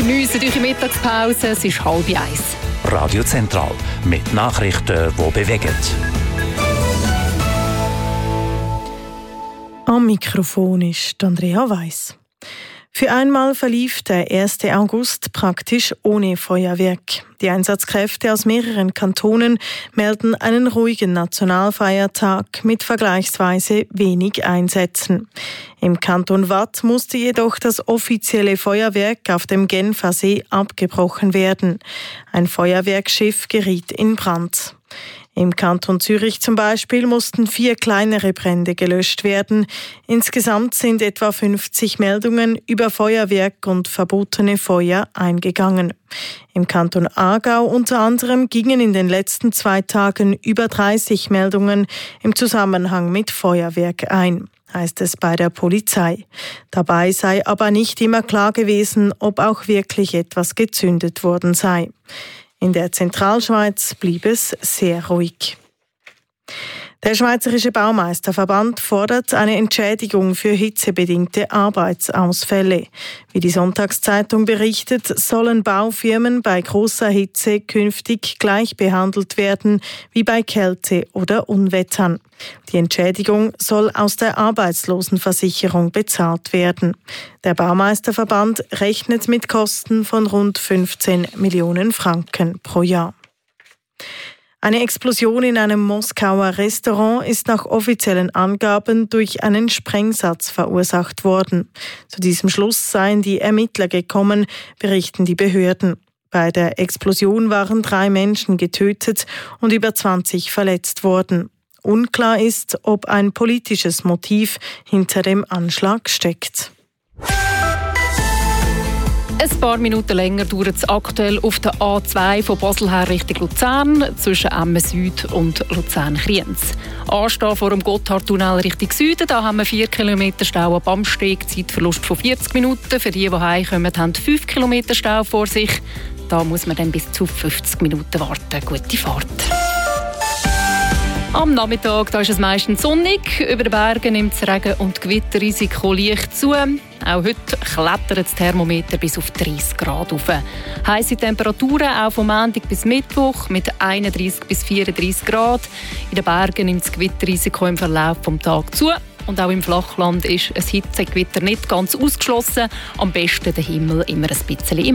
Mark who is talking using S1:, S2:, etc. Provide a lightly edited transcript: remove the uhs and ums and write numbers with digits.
S1: Geniessen eure Mittagspause, es ist 12:30.
S2: Radio Zentral mit Nachrichten, die bewegen.
S3: Am Mikrofon ist Andrea Weiss. Für einmal verlief der 1. August praktisch ohne Feuerwerk. Die Einsatzkräfte aus mehreren Kantonen melden einen ruhigen Nationalfeiertag mit vergleichsweise wenig Einsätzen. Im Kanton Waadt musste jedoch das offizielle Feuerwerk auf dem Genfer See abgebrochen werden. Ein Feuerwerksschiff geriet in Brand. Im Kanton Zürich zum Beispiel mussten 4 kleinere Brände gelöscht werden. Insgesamt sind etwa 50 Meldungen über Feuerwerk und verbotene Feuer eingegangen. Im Kanton Aargau unter anderem gingen in den letzten 2 Tagen über 30 Meldungen im Zusammenhang mit Feuerwerk ein, heißt es bei der Polizei. Dabei sei aber nicht immer klar gewesen, ob auch wirklich etwas gezündet worden sei. In der Zentralschweiz blieb es sehr ruhig. Der Schweizerische Baumeisterverband fordert eine Entschädigung für hitzebedingte Arbeitsausfälle. Wie die Sonntagszeitung berichtet, sollen Baufirmen bei großer Hitze künftig gleich behandelt werden wie bei Kälte oder Unwettern. Die Entschädigung soll aus der Arbeitslosenversicherung bezahlt werden. Der Baumeisterverband rechnet mit Kosten von rund 15 Millionen Franken pro Jahr. Eine Explosion in einem Moskauer Restaurant ist nach offiziellen Angaben durch einen Sprengsatz verursacht worden. Zu diesem Schluss seien die Ermittler gekommen, berichten die Behörden. Bei der Explosion waren 3 Menschen getötet und über 20 verletzt worden. Unklar ist, ob ein politisches Motiv hinter dem Anschlag steckt.
S1: Ein paar Minuten länger dauert es aktuell auf der A2 von Basel her Richtung Luzern zwischen Emmen Süd und Luzern-Kriens. Anstehen vor dem Gotthardtunnel Richtung Süden, da haben wir 4 Kilometer Stau ab Amsteg, Zeitverlust von 40 Minuten. Für die heimkommen, haben 5 Kilometer Stau vor sich. Da muss man dann bis zu 50 Minuten warten. Gute Fahrt. Am Nachmittag da ist es meistens sonnig. Über den Bergen nimmt das Regen- und Gewitterrisiko leicht zu. Auch heute klettert das Thermometer bis auf 30 Grad rauf. Heisse Temperaturen auch vom Montag bis Mittwoch mit 31 bis 34 Grad. In den Bergen nimmt das Gewitterrisiko im Verlauf des Tages zu. Und auch im Flachland ist ein Hitzegewitter nicht ganz ausgeschlossen. Am besten der Himmel immer ein bisschen im